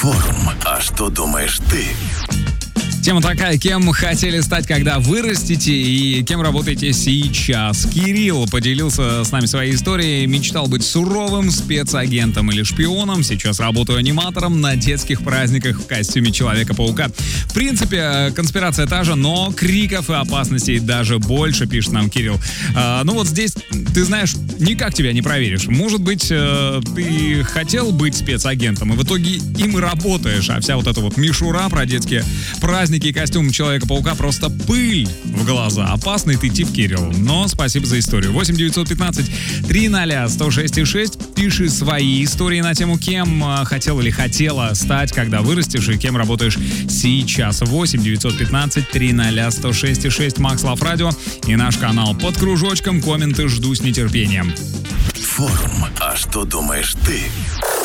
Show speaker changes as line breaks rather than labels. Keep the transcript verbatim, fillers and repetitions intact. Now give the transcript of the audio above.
Форум. А что думаешь ты?
Тема такая: кем хотели стать, когда вырастете, и кем работаете сейчас? Кирилл поделился с нами своей историей. Мечтал быть суровым спецагентом или шпионом. Сейчас работаю аниматором на детских праздниках в костюме Человека-паука. В принципе, конспирация та же, но криков и опасностей даже больше, пишет нам Кирилл. А, ну вот здесь, ты знаешь, никак тебя не проверишь. Может быть, ты хотел быть спецагентом, и в итоге им и работаешь, а вся вот эта вот мишура про детские праздники и костюм Человека-паука просто пыль в глаза. Опасный ты тип, Кирилл. Но спасибо за историю. восемь девятьсот пятнадцать триста сто шесть шесть. Пиши свои истории на тему, кем хотел или хотела стать, когда вырастешь, и кем работаешь сейчас. восемь девятьсот пятнадцать триста сто шесть шесть. Макс Лав Радио и наш канал под кружочком. Комменты жду с нетерпением.
Форум. А что думаешь ты?